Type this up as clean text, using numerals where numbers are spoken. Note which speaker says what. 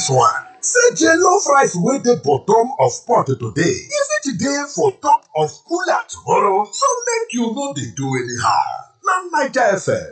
Speaker 1: dis one. Say jollof rice wey dey bottom of pot today, e fit dey for top of cooler tomorrow, so make you no dey do anyhow. Na Naija FM